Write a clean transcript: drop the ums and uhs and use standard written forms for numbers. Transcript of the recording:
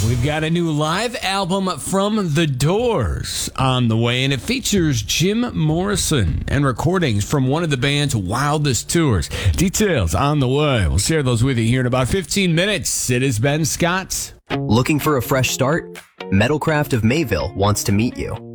We've got a new live album from The Doors on the way, and it features Jim Morrison and recordings from one of the band's wildest tours. Details on the way. We'll share those with you here in about 15 minutes. It is Ben Scott. Looking for a fresh start? Metalcraft of Mayville wants to meet you.